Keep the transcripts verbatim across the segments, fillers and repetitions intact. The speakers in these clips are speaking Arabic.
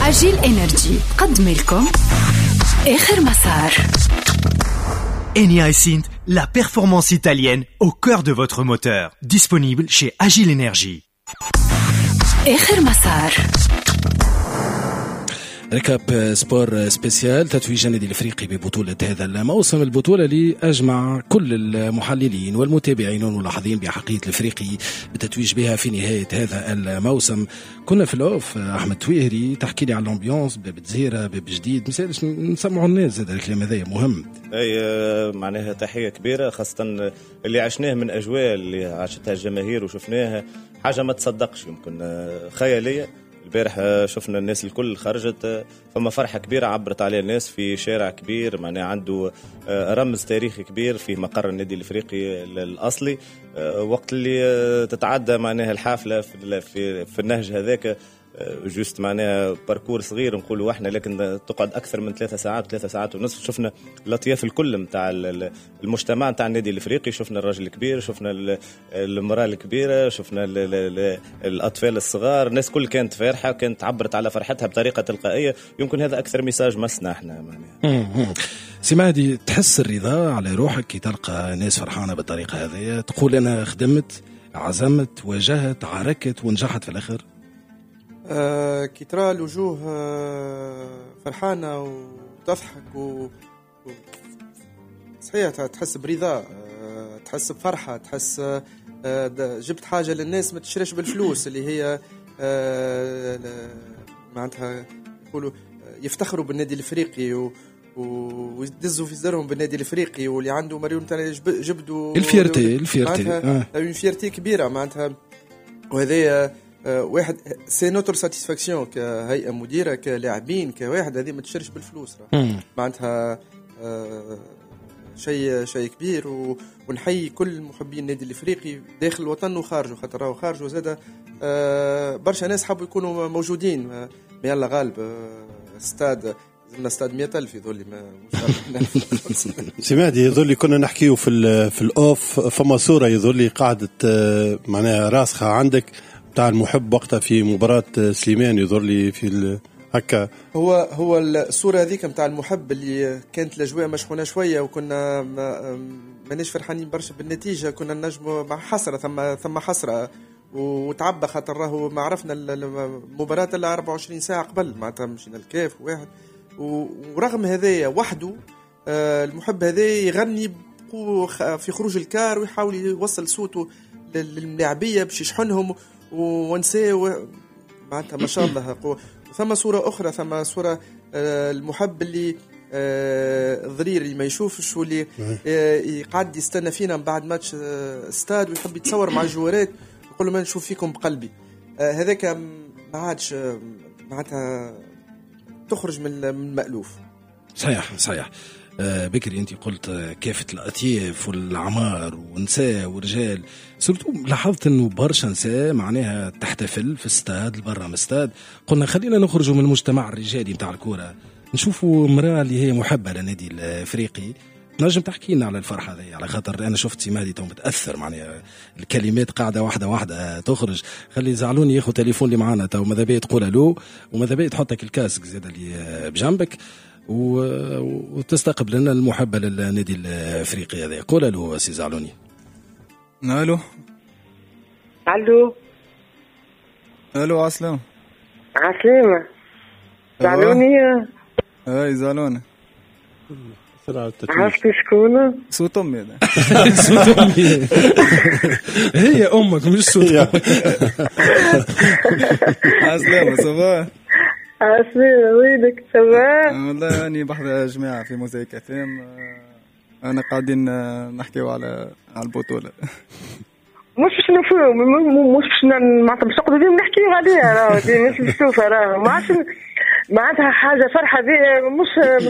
Agile Energy قدم لكم آخر مسار. Eni iSynth, la performance italienne au cœur de votre moteur. Disponible chez Agile Energy. آخر مسار. ركاب سبور سبيسيال تتويج النادي الافريقي ببطوله هذا الموسم، البطوله اللي اجمع كل المحللين والمتابعين والملاحظين بحقيقه الافريقي بالتتويج بها في نهايه هذا الموسم. كنا في الاوف احمد تويهري تحكي لي على الامبيونس باب تزهيره باب جديد، مسالش نسمعوا الناس زاد الكلام هذا مهم. اي معناها تحيه كبيره خاصه اللي عشناه من اجواء اللي عاشتها الجماهير وشفناها حاجه ما تصدقش، يمكن خياليه. البارح شفنا الناس الكل خرجت، فما فرحة كبيرة عبرت عليها الناس في شارع كبير معناه عنده رمز تاريخي كبير في مقر النادي الافريقي الاصلي. وقت اللي تتعدى معناها الحافلة في في, في النهج هذاك جوست معناها باركور صغير نقولوا احنا، لكن تقعد اكثر من ثلاثة ساعات ثلاثة ساعات ونصف. شفنا الاطياف الكل نتاع المجتمع نتاع النادي الافريقي، شفنا الرجل الكبير، شفنا المراه الكبيره، شفنا الاطفال الصغار، الناس كل كانت فرحه وكانت عبرت على فرحتها بطريقه تلقائيه. يمكن هذا اكثر ميساج مسنا احنا معناها. سي مهدي، تحس الرضا على روحك كي تلقى ناس فرحانه بالطريقه هذه، تقول انا خدمت عزمت واجهت عاركت ونجحت في الاخر؟ آه كي ترى الوجوه آه فرحانة وتضحك و... و... صحيح تحس برضا، آه تحس بفرحة، تحس آه جبت حاجة للناس ما تشريش بالفلوس اللي هي آه معناتها يقولوا يفتخروا بالنادي الافريقي و... ويدزوا في زرهم بالنادي الافريقي، واللي عنده مريون تاني جبدوا الفيرتي الفيرتي آه. الفيرتي كبيرة معناتها. وهذه أه واحد سي نوتر ساتيسفاكسيون كهيئة مديرة كلاعبين كواحد، هذه ما تشرش بالفلوس معناتها أه شيء شيء كبير. ونحيي كل محبين النادي الافريقي داخل الوطن وخارجه، خاطر راهو خارجه زاده أه برشا ناس حبوا يكونوا موجودين. أه يلا غالب أه استاد زلنا استاد مئة ألف يظل ما مش سمعتي يظل كنا نحكيه في في الاوف، فما صوره يظل قاعده معناها راسخه عندك بتاع المحب وقتها في مباراة سليمان، يظهر لي في هكا. هو هو الصورة هذيك بتاع المحب اللي كانت الأجواء مشحونة شوية وكنا ما مانيش فرحانين برشا بالنتيجة، كنا نجموا مع حسرة ثم ثم حسرة وتعبى خاطر راهو ما عرفنا المباراة إلا أربعة وعشرين ساعة قبل معناتها مشينا الكاف واحد. ورغم هذايا وحده المحب هذا يغني في خروج الكار ويحاول يوصل صوته لللاعبية باش يشحنهم ونساو معناتها ما شاء الله. ثم صورة أخرى، ثم صورة المحب اللي الضرير اللي ما يشوفش واللي يقعد يستنى فينا من بعد ماتش استاد ويحب يتصور مع الجوارات يقول ما نشوف فيكم بقلبي. هذاك ما عادش معناتها تخرج من المألوف. صحيح صحيح. بكري انت قلت كافة الأطياف والعمار ونساء ورجال، سورتو لاحظت انه برشا نساء معناها تحتفل في استاد برا من استاد. قلنا خلينا نخرجوا من المجتمع الرجالي متاع الكرة، نشوفوا امرأة اللي هي محبة للنادي الافريقي. نجم تحكي لنا على الفرحة هذه؟ على خاطر انا شفت سمادي تو متأثر معناها الكلمات قاعدة واحدة واحدة تخرج. خلي زعلوني ياخذ تليفون اللي معانا تو، ماذا بيا تقول الو وماذا بيا تحطك الكاسك زاد اللي بجنبك وتستقبل لنا المحبة للنادي الافريقي هذا. قول له سي زعلوني. الو الو الو عسلامة. عسلامة زعلوني. اي زعلونة. عرفتي شكون؟ صوت امي هذا. صوت امي هي امك مش صوت امك. عسلامة صباح. عسلامة وينك صباح؟ والله أنا بحضر جماعة في موزايك أفلام، أنا قاعدين نحكيو على على البطولة. مش باش نفهم مش باش معناتها باش نقعدوا ديما نحكيو عليها، راهو ديما مش باش تشوفها، راهو ما عادش معناتها حاجة فرحة دي مش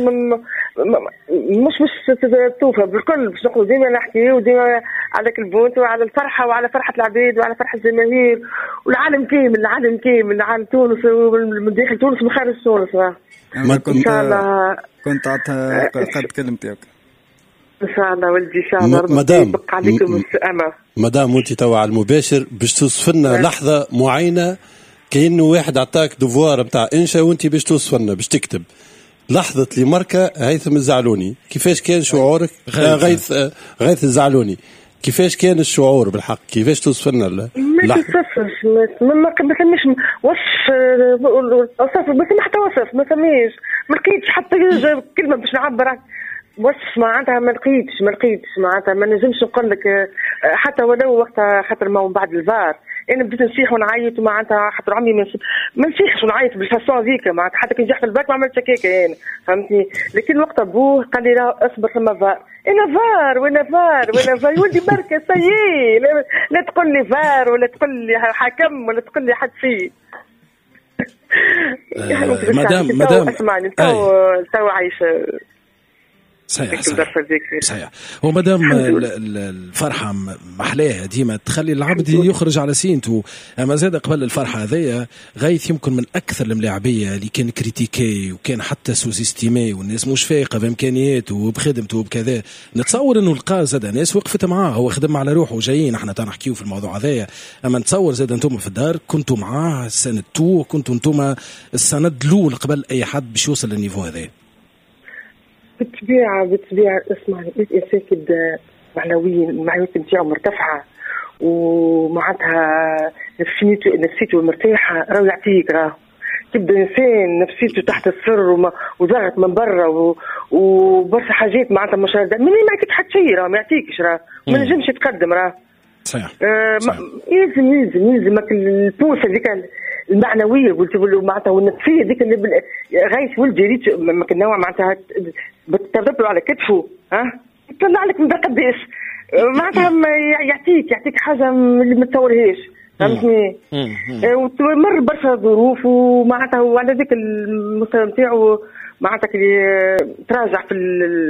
مش باش توفى بالكل، باش نقعدوا ديما نحكيو ديما على البونت وعلى الفرحة وعلى فرحة العبيد وعلى فرحة الجماهير والعالم كامل، العالم كامل، عالم تونس ومن داخل تونس ومن خارج تونس. إن شاء الله كنت عطها قد كلمتك. ان شاء الله ولدي ان شاء الله مدام يبقى عليكم السلامة. مدام وانت توا على المباشر باش توصف لنا لحظة معينة كأنه واحد عطاك دوفوار بتاع انشا وانت باش توصفنا باش تكتب لحظة لي ماركة هيثم الزعلوني، كيفاش كان شعورك؟ غيث غيث الزعلوني، كيفاش كان الشعور بالحق؟ كيفاش توصف لنا؟ لا ما توصفش، ما ما كملش وصف وصف بس ما حتى وصف ما سميش، ما لقيتش حتى كلمة باش نعبر وصف معناتها، ما لقيتش ما لقيتش معناتها ما نجمش نقول لك حتى ولو وقتها، خاطر ما بعد الفار انا بديت نصيح ونعيط ومعناتها خاطر عمي ما نصيحش ونعيط بالفاسون هذيك معناتها، حتى كي نجح في الباك ما عملتش هكاك يعني فهمتني. لكن وقت ابوه قال لي لا اصبر ثم فار، انا فار وانا فار وانا فار يولدي بركه سيي، لا, لا تقول لي فار ولا تقول لي حكم ولا تقول لي حد فيه. آه مدام مدام اسمعني تو تو عايشه صحيح صحيح, صحيح. هو مادام الفرحة محلاها ديما تخلي العبد يخرج على سينتو، أما زاد قبل الفرحة هذيا غيث يمكن من أكثر الملاعبية اللي كان كريتيكي وكان حتى سوزيستيمي والناس مش فايقة بإمكانياته وبخدمته وبكذا. نتصور إنه لقى زاد ناس وقفت معاه، هو خدم على روحه وجايين احنا تنحكيو في الموضوع هذايا، أما نتصور زاد أنتم في الدار كنتوا معاه ساندتوه، كنتوا أنتم السند الأول قبل أي حد باش يوصل للنيفو هذا. بالطبيعة بالطبيعة اسمعني الإنسان كده معنويا المعنويات نتاعو مرتفعة ومعناتها نفسيته نفسيته مرتاحة، راهو يعطيك راه تبدا إنسان نفسيته تحت السر وضغط من برا وبرشا حاجات معناتها مش من ما يعطيك حتى شيء، راه ما يعطيكش، راه ما نجمش يتقدم راه صحيح. آه يلزم يلزم يلزمك البوسة ذيك المعنوية قلت له معناتها والنفسية ذيك اللي غايث ولدي ريت ما كان نوع معناتها بتضرب له على كتفه ها يطلع لك من ده قداش معناتها يعطيك يعطيك حاجة اللي ما تصورهاش فهمتني. ومر برشا ظروف ومعناتها وعلى ذيك المستوى نتاعو معناتها اللي تراجع في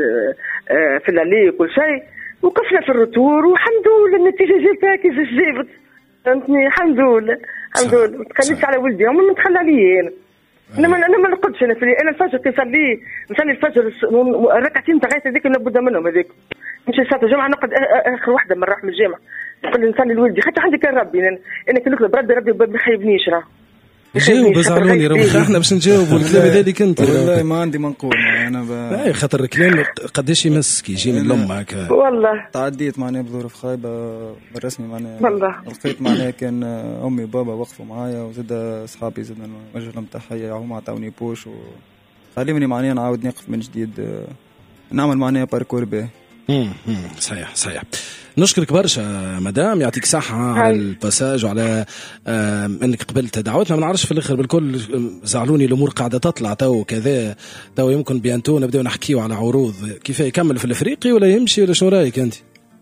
في العلي كل شيء وقفنا في الرتور والحمد لله النتيجة جابتها كيف جابت فهمتني. الحمد لله الحمد لله ما تخليش على ولدي هم ما نتخلى عليه انا انا ما انا ما نقدش انا في انا الفجر كنصلي نصلي الفجر ركعتين تاع غاية هذيك نبدا منهم هذيك نمشي صلاه الجمعه نقعد اخر واحده من راح من الجامع نقول نصلي لولدي حتى عندي كان ربي انا انا كي نطلب ربي ربي ما يخيبنيش راه جاوب زعلوني راه احنا باش نجاوبوا الكلام هذاك انت والله ما عندي ما نقول انا ب... اي خاطر الكلام قداش يمس كي يجي من الام هكا والله تعديت معناها بظروف خايبه بالرسمي معناها والله لقيت معناها كان امي وبابا وقفوا معايا وزاد اصحابي زاد نوجه لهم تحيه هما عطاوني بوش وخليوني معناها نعاود نقف من جديد نعمل معناها باركور به. امم صحيح صحيح. نشكرك برشا مدام يعطيك صحة على الباساج وعلى انك قبلت دعوتنا. ما نعرفش في الاخر بالكل زعلوني الامور قاعده تطلع تو كذا تو يمكن بيانتو نبداو نحكيو على عروض كيف يكمل في الافريقي ولا يمشي ولا شو رايك انت؟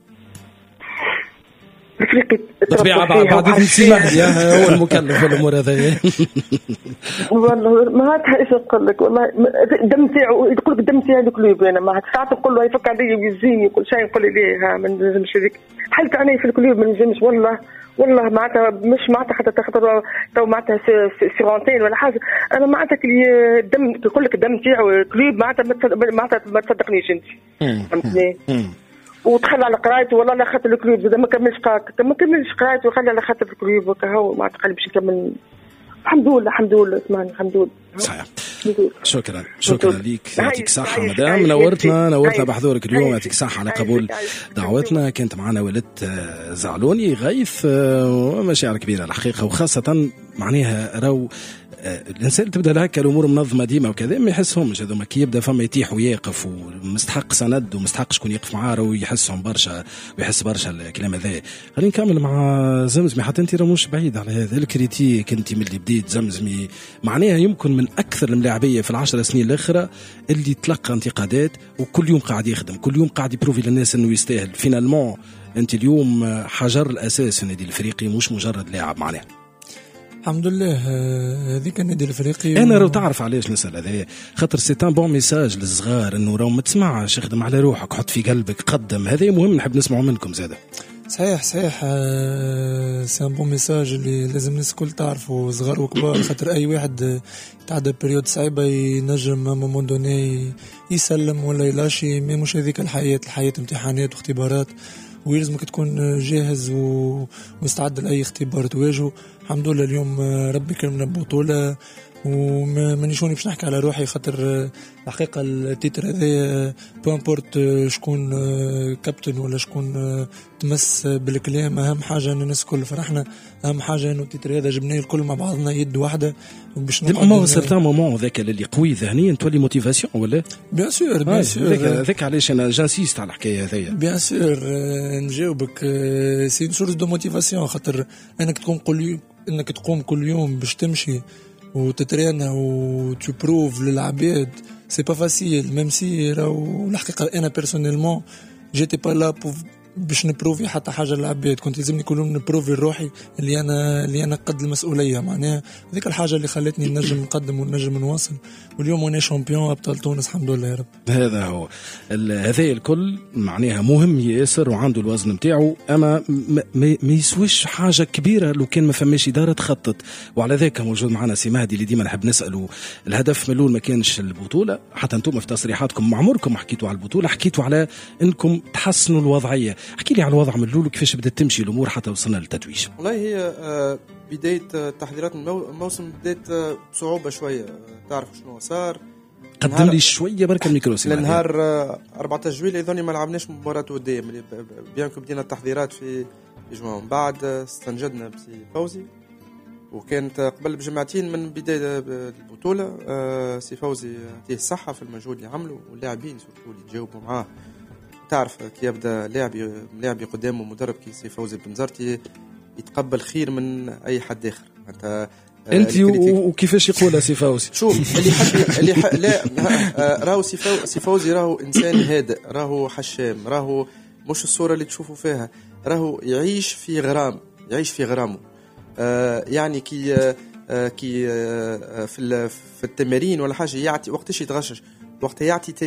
افريقي بالطبيعه بعد نسي مهدي هو المكلف في الامور هذه. والله ما هكا ايش نقول لك والله الدم تاعو يقول لك الدم تاعي الكلوب انا ما ساعات نقول له يفك علي ويزيني كل شيء نقول لي ها ما نجمش هذيك حلت علي في الكلوب ما نجمش والله والله معناتها مش معناتها حتى تاخذ تو معناتها سيغونتين ولا حاجه انا معناتها الدم يقول لك الدم تاعو كلوب معناتها معناتها ما تصدقنيش انت فهمتني. وتخلى على قرايته والله لا خاطر الكلوب زاد ما كملش قرايته ما كملش قرايته وخلى على خاطر الكلوب وكهو ما تقلب باش يكمل. الحمد لله الحمد لله اسمعني الحمد لله صحيح. شكرا شكرا ليك يعطيك صحة مدام نورتنا نورتنا بحضورك اليوم يعطيك صحة على قبول دعوتنا. كانت معنا ولدت زعلوني غيث ومشاعر كبيرة الحقيقة وخاصة معناها راو الانسان تبدا لهكا الامور منظمه ديما وكذا ما يحسهمش هذوما كي يبدا فما يتيح ويقف ومستحق سند ومستحق شكون يقف معاه راهو يحسهم برشا ويحس برشا الكلام هذا. خلينا نكمل مع زمزمي حتى انت راه مش بعيد على هذا الكريتيك انت من اللي بديت زمزمي معناها يمكن من اكثر الملاعبيه في العشر سنين الاخرى اللي تلقى انتقادات وكل يوم قاعد يخدم كل يوم قاعد يبروفي للناس انه يستاهل. فينالمون انت اليوم حجر الاساس في النادي الافريقي مش مجرد لاعب معناها. الحمد لله هذيك النادي الافريقي انا راه تعرف علاش نسال هذا خاطر سي ان بون ميساج للصغار انه راهو ما تسمعش اخدم على روحك حط في قلبك قدم هذا مهم نحب نسمعه منكم زاده. صحيح صحيح سي ان بون ميساج اللي لازم الناس الكل تعرفوا صغار وكبار خاطر اي واحد يتعدى بريود صعيبه ينجم مومون دوني يسلم ولا يلاشي مي مش هذيك الحياه الحياه امتحانات واختبارات ويلزمك تكون جاهز ومستعد لأي اختبار تواجهه. الحمد لله اليوم ربي كرمنا ببطولة وما مانيشوني باش نحكي على روحي خاطر الحقيقة التيتر هذا بامبورت شكون كابتن ولا شكون تمس بالكلام. أهم حاجة أن الناس كل فرحنا، أهم حاجة أنه التيتر هذا جبناه الكل مع بعضنا يد واحدة وباش نقعد ما سيرتان مومون ذاك اللي قوي ذهنيا تولي موتيفاسيون ولا بيان سور بيان سور ذاك علاش أنا جانسيست على الحكاية هذيا بيان سور نجاوبك سي اون سورس دو موتيفاسيون خاطر أنك تقوم كل أنك تقوم كل يوم باش تمشي وتترينا وتبروف للعباد سي با فاسيل ميم سي راهو الحقيقه انا بيرسونيلمون جيتي با لا باش نبروفي حتى حاجه للعباد، كنت لازمني كل يوم نبروفي لروحي اللي انا اللي انا قد المسؤوليه. معناها هذيك الحاجه اللي خلتني نجم نقدم ونجم نواصل، واليوم وانا شامبيون ابطال تونس الحمد لله يا رب. هذا هو هذا الكل معناها مهم ياسر وعنده الوزن نتاعو، اما ما يسويش حاجه كبيره لو كان ما فماش اداره تخطط. وعلى ذاك موجود معنا سي مهدي اللي ديما نحب نساله. الهدف من الاول ما كانش البطوله، حتى انتم في تصريحاتكم مع عمركم حكيتوا على البطوله، حكيتوا على انكم تحسنوا الوضعيه. احكي لي على الوضع من الاول كيفاش بدات تمشي الامور حتى وصلنا للتتويج. والله هي بدايه تحضيرات الموسم بدات بصعوبه شويه، تعرف شنو صار. قدم لي شويه برك الميكرو سي النهار أربعة عشر جويلية اظني ما لعبناش مباراه وديه، بيان كو بدينا التحضيرات في جوان، بعد استنجدنا بسي فوزي وكانت قبل بجمعتين من بدايه البطوله. سي فوزي يعطيه الصحه في المجهود اللي عمله، واللاعبين سورتو اللي تجاوبوا معاه. تعرف كي يبدا لاعبي لاعبي قدامه مدرب كي سي فوزي بنزرتي يتقبل خير من اي حد اخر. انت انت وكيفاش يقولها سي فوزي؟ شوف اللي حد اللي حد لا راهو سي فوزي سي فوزي راهو انسان هادئ، راهو حشام، راهو مش الصوره اللي تشوفوا فيها، راهو يعيش في غرام، يعيش في غرامه. آه يعني كي آه كي آه في في التمارين ولا حاجه يعطي وقتاش يتغشش، وقت يعطي